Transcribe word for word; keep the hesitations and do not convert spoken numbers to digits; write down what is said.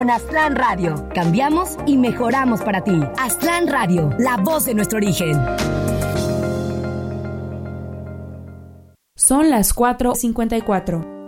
Con Aztlán Radio, cambiamos y mejoramos para ti. Aztlán Radio, la voz de nuestro origen. Son las cuatro cincuenta y cuatro.